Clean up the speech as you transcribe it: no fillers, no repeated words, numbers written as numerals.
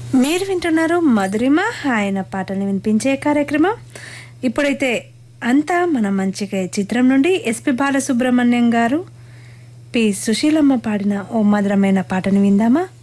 మీరు వింటున్నారు మధురిమ ఆయన పాటల్ని వినిపించే కార్యక్రమం. ఇప్పుడైతే అంతా మన మంచిగా చిత్రం నుండి ఎస్పి బాలసుబ్రహ్మణ్యం గారు, పి సుశీలమ్మ పాడిన ఓ మధురమైన పాటను విందామా.